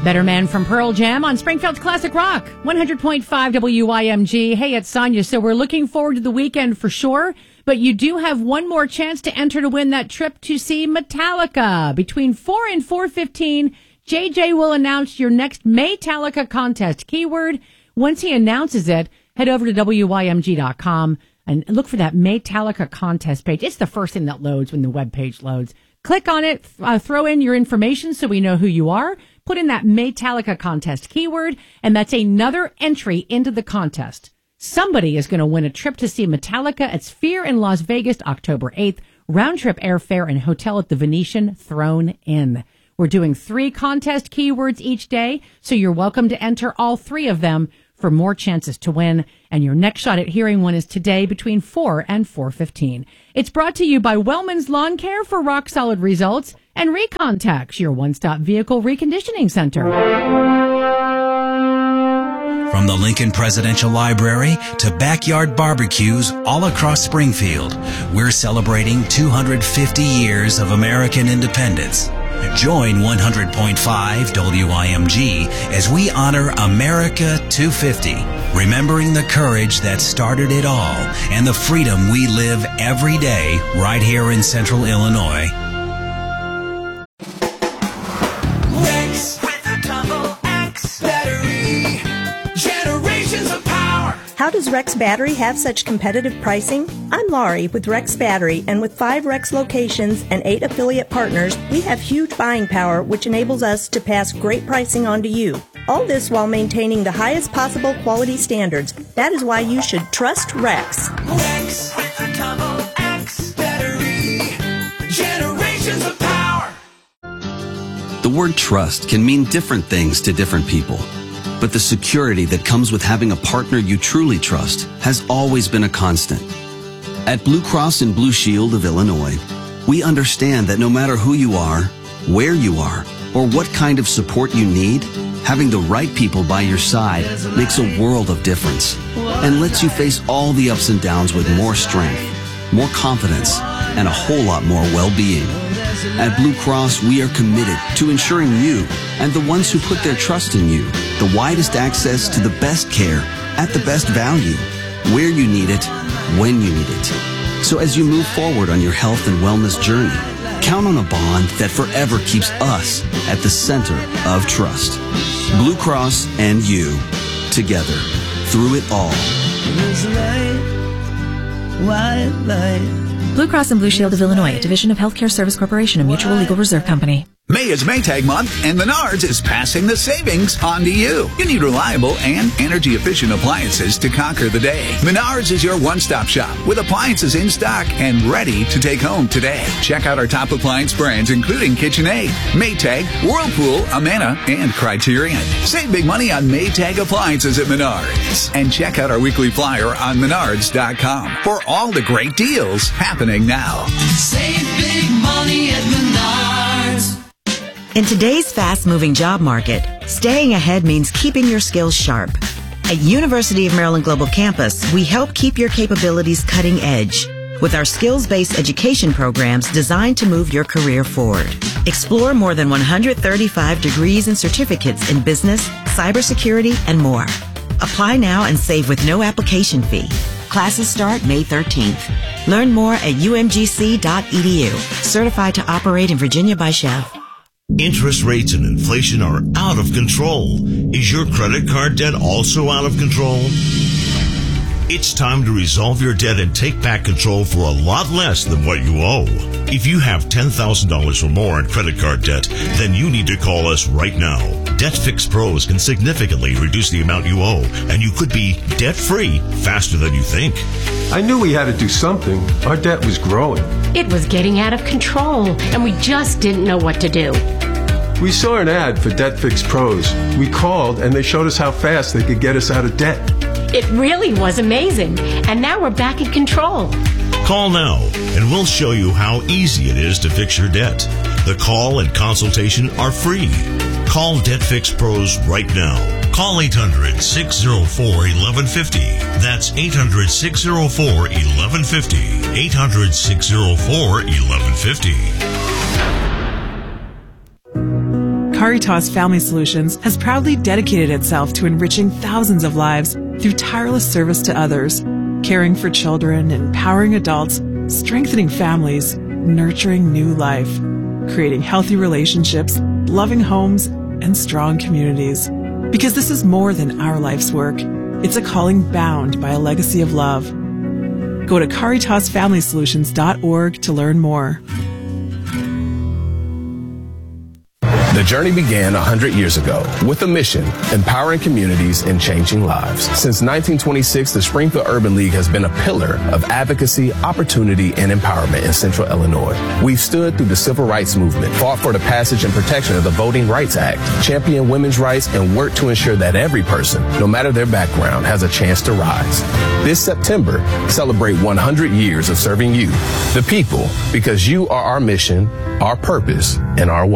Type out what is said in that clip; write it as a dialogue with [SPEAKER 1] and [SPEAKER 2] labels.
[SPEAKER 1] Better Man from Pearl Jam on Springfield's Classic Rock, 100.5 WYMG. Hey, it's Sonia. So we're looking forward to the weekend for sure, but you do have one more chance to enter to win that trip to see Metallica. Between 4 and 4:15, JJ will announce your next Maytallica contest keyword. Once he announces it, head over to WYMG.com and look for that Maytallica contest page. It's the first thing that loads when the web page loads. Click on it, throw in your information so we know who you are. Put in that Maytallica contest keyword, and that's another entry into the contest. Somebody is going to win a trip to see Metallica at Sphere in Las Vegas, October 8th. Round-trip airfare and hotel at the Venetian thrown in. We're doing 3 contest keywords each day, so you're welcome to enter all 3 of them for more chances to win. And your next shot at hearing one is today between 4 and 4:15. It's brought to you by Wellman's Lawn Care for rock-solid results and Recontax, your one-stop vehicle reconditioning center.
[SPEAKER 2] From the Lincoln Presidential Library to backyard barbecues all across Springfield, we're celebrating 250 years of American independence. Join 100.5 WIMG as we honor America 250, remembering the courage that started it all and the freedom we live every day right here in Central Illinois.
[SPEAKER 3] Rex with a double X battery, generations of power.
[SPEAKER 4] How does Rex Battery have such competitive pricing? I'm Laurie with Rex Battery, and with 5 Rex locations and 8 affiliate partners, we have huge buying power, which enables us to pass great pricing on to you. All this while maintaining the highest possible quality standards. That is why you should trust Rex.
[SPEAKER 3] Rex with a double X battery, generations of power.
[SPEAKER 5] The word trust can mean different things to different people. But the security that comes with having a partner you truly trust has always been a constant. At Blue Cross and Blue Shield of Illinois, we understand that no matter who you are, where you are, or what kind of support you need, having the right people by your side makes a world of difference and lets you face all the ups and downs with more strength, more confidence, and a whole lot more well-being. At Blue Cross, we are committed to ensuring you and the ones who put their trust in you the widest access to the best care at the best value, where you need it, when you need it. So as you move forward on your health and wellness journey, count on a bond that forever keeps us at the center of trust. Blue Cross and you, together, through it all.
[SPEAKER 3] White light.
[SPEAKER 6] Blue Cross and Blue Shield of Illinois, a division of Healthcare Service Corporation, a mutual legal reserve company.
[SPEAKER 7] May is Maytag month, and Menards is passing the savings on to you. You need reliable and energy-efficient appliances to conquer the day. Menards is your one-stop shop with appliances in stock and ready to take home today. Check out our top appliance brands, including KitchenAid, Maytag, Whirlpool, Amana, and Criterion. Save big money on Maytag appliances at Menards. And check out our weekly flyer on Menards.com for all the great deals happening now.
[SPEAKER 3] Save big money at Menards.
[SPEAKER 8] In today's fast-moving job market, staying ahead means keeping your skills sharp. At University of Maryland Global Campus, we help keep your capabilities cutting edge with our skills-based education programs designed to move your career forward. Explore more than 135 degrees and certificates in business, cybersecurity, and more. Apply now and save with no application fee. Classes start May 13th. Learn more at umgc.edu. Certified to operate in Virginia by Chev.
[SPEAKER 9] Interest rates and inflation are out of control. Is your credit card debt also out of control? It's time to resolve your debt and take back control for a lot less than what you owe. If you have $10,000 or more in credit card debt, then you need to call us right now. Debt Fix Pros can significantly reduce the amount you owe, and you could be debt-free faster than you think.
[SPEAKER 10] I knew we had to do something. Our debt was growing.
[SPEAKER 11] It was getting out of control, and we just didn't know what to do.
[SPEAKER 10] We saw an ad for Debt Fix Pros. We called, and they showed us how fast they could get us out of debt.
[SPEAKER 11] It really was amazing, and now we're back in control.
[SPEAKER 9] Call now, and we'll show you how easy it is to fix your debt. The call and consultation are free. Call Debt Fix Pros right now. Call 800-604-1150. That's 800-604-1150. 800-604-1150.
[SPEAKER 12] Caritas Family Solutions has proudly dedicated itself to enriching thousands of lives through tireless service to others, caring for children, empowering adults, strengthening families, nurturing new life, creating healthy relationships, loving homes, and strong communities. Because this is more than our life's work. It's a calling bound by a legacy of love. Go to CaritasFamilySolutions.org to learn more.
[SPEAKER 13] The journey began 100 years ago with a mission, empowering communities and changing lives. Since 1926, the Springfield Urban League has been a pillar of advocacy, opportunity, and empowerment in Central Illinois. We've stood through the Civil Rights Movement, fought for the passage and protection of the Voting Rights Act, championed women's rights, and worked to ensure that every person, no matter their background, has a chance to rise. This September, celebrate 100 years of serving you, the people, because you are our mission, our purpose, and our